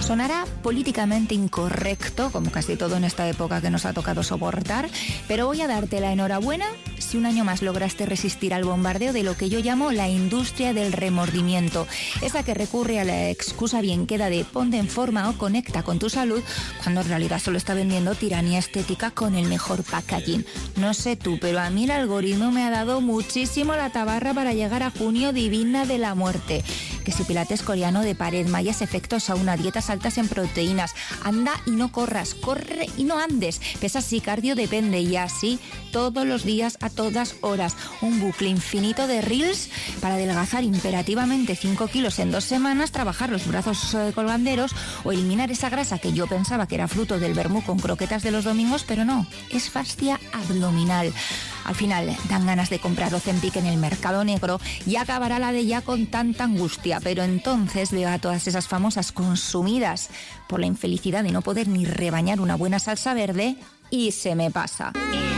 Sonará políticamente incorrecto, como casi todo en esta época que nos ha tocado soportar, pero voy a darte la enhorabuena si un año más lograste resistir al bombardeo de lo que yo llamo la industria del remordimiento, esa que recurre a la excusa bien queda de ponte en forma o conecta con tu salud, cuando en realidad solo está vendiendo tiranía estética con el mejor packaging. No sé tú, pero a mí el algoritmo me ha dado muchísimo la tabarra para llegar a junio divina de la muerte. Que si pilates coreano de pared, mallas, efectos sauna, dietas altas en proteínas, anda y no corras, corre y no andes, pesas sí, cardio depende, y así todos los días a todas horas. Un bucle infinito de reels para adelgazar imperativamente 5 kilos en 2 semanas, trabajar los brazos colganderos o eliminar esa grasa que yo pensaba que era fruto del vermú con croquetas de los domingos, pero no, es fascia abdominal. Al final dan ganas de comprar Ozempic en el mercado negro y acabará la de ya con tanta angustia, pero entonces veo a todas esas famosas consumidas por la infelicidad de no poder ni rebañar una buena salsa verde y se me pasa.